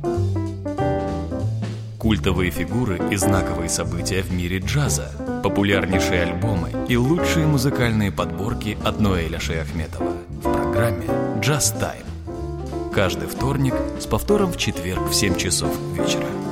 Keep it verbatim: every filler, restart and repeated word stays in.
Культовые фигуры и знаковые события в мире джаза, популярнейшие альбомы и лучшие музыкальные подборки от Ноэля Шаяхметова в программе «Джаз Тайм». Каждый вторник с повтором в четверг в семь часов вечера.